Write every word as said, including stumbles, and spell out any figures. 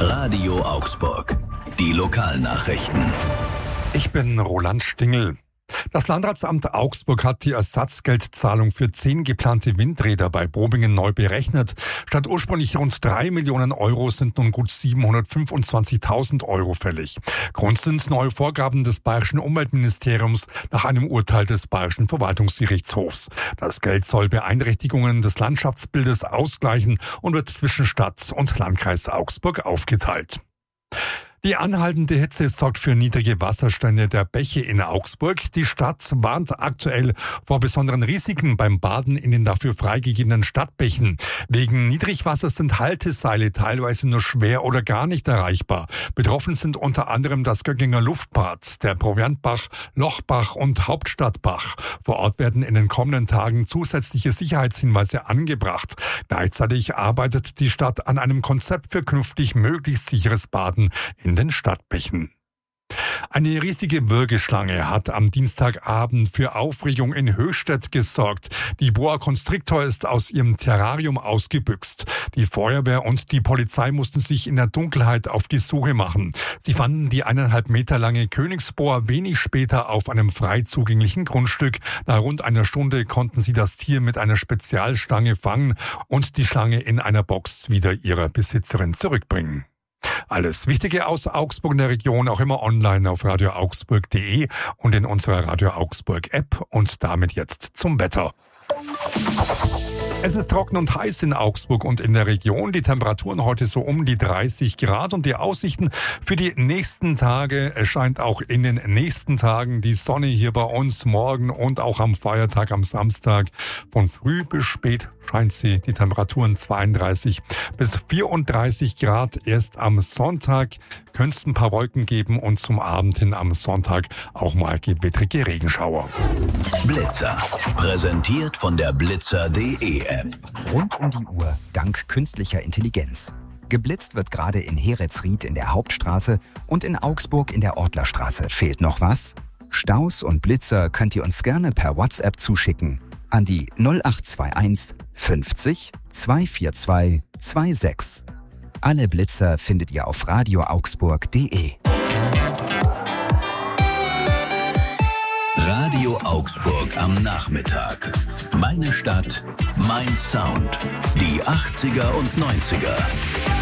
Radio Augsburg. Die Lokalnachrichten. Ich bin Roland Stingel. Das Landratsamt Augsburg hat die Ersatzgeldzahlung für zehn geplante Windräder bei Brobingen neu berechnet. Statt ursprünglich rund drei Millionen Euro sind nun gut siebenhundertfünfundzwanzigtausend Euro fällig. Grund sind neue Vorgaben des Bayerischen Umweltministeriums nach einem Urteil des Bayerischen Verwaltungsgerichtshofs. Das Geld soll Beeinträchtigungen des Landschaftsbildes ausgleichen und wird zwischen Stadt und Landkreis Augsburg aufgeteilt. Die anhaltende Hitze sorgt für niedrige Wasserstände der Bäche in Augsburg. Die Stadt warnt aktuell vor besonderen Risiken beim Baden in den dafür freigegebenen Stadtbächen. Wegen Niedrigwassers sind Halteseile teilweise nur schwer oder gar nicht erreichbar. Betroffen sind unter anderem das Göckinger Luftbad, der Proviantbach, Lochbach und Hauptstadtbach. Vor Ort werden in den kommenden Tagen zusätzliche Sicherheitshinweise angebracht. Gleichzeitig arbeitet die Stadt an einem Konzept für künftig möglichst sicheres Baden in den Stadtbächen. Eine riesige Würgeschlange hat am Dienstagabend für Aufregung in Höchstädt gesorgt. Die Boa Constrictor ist aus ihrem Terrarium ausgebüxt. Die Feuerwehr und die Polizei mussten sich in der Dunkelheit auf die Suche machen. Sie fanden die eineinhalb Meter lange Königsboa wenig später auf einem frei zugänglichen Grundstück. Nach rund einer Stunde konnten sie das Tier mit einer Spezialstange fangen und die Schlange in einer Box wieder ihrer Besitzerin zurückbringen. Alles Wichtige aus Augsburg und der Region auch immer online auf radio augsburg punkt de und in unserer Radio Augsburg App. Und damit jetzt zum Wetter. Es ist trocken und heiß in Augsburg und in der Region. Die Temperaturen heute so um die dreißig Grad und die Aussichten für die nächsten Tage. Es scheint auch in den nächsten Tagen die Sonne hier bei uns morgen und auch am Feiertag am Samstag. Von früh bis spät scheint sie. Die Temperaturen zweiunddreißig bis vierunddreißig Grad. Erst am Sonntag könnte es ein paar Wolken geben und zum Abend hin am Sonntag auch mal gewittrige Regenschauer. Blitzer. Präsentiert von der blitzer punkt de App. Rund um die Uhr dank künstlicher Intelligenz. Geblitzt wird gerade in Heretsried in der Hauptstraße und in Augsburg in der Ortlerstraße. Fehlt noch was? Staus und Blitzer könnt ihr uns gerne per WhatsApp zuschicken an die null acht zwei eins fünfzig zweihundertvierundzwanzig sechsundzwanzig. Alle Blitzer findet ihr auf radio augsburg punkt de. Radio Augsburg am Nachmittag. Meine Stadt, mein Sound. Die achtziger und neunziger.